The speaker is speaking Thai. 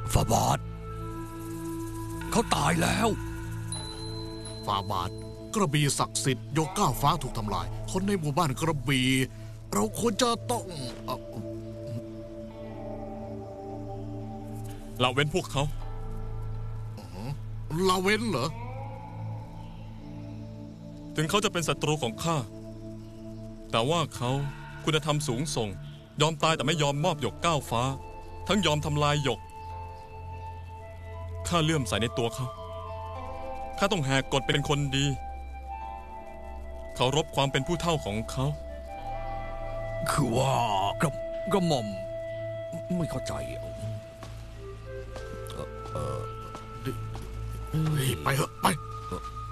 ฝาบาทเขาตายแล้วฝ่าบาทกระบี่ศักดิ์สิทธิ์ยกก้าวฟ้าถูกทำลายคนในหมู่บ้านกระบี่เราควรจะต้องละเว้นพวกเขาละเว้นเหรอถึงเขาจะเป็นศัตรูของข้าแต่ว่าเขาคุณธรรมสูงส่งยอมตายแต่ไม่ยอมมอบหยกก้าวฟ้าทั้งยอมทำลายหยกข้าเลื่อมใสในตัวเขาข้าต้องแหกกฎเป็นคนดีเคารพความเป็นผู้เฒ่าของเขาคือว่ากระหม่อมไม่เข้าใจไปเถอะไป